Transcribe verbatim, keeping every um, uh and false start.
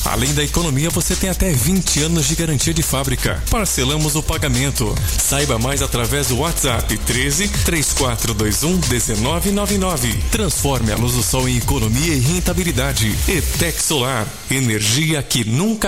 Além da economia, você tem até vinte anos de garantia de fábrica. Parcelamos o pagamento. Saiba mais através do WhatsApp treze, três quatro dois um, um nove nove nove. Transforme a luz do sol em economia e rentabilidade. ETEC Solar. Energia que nunca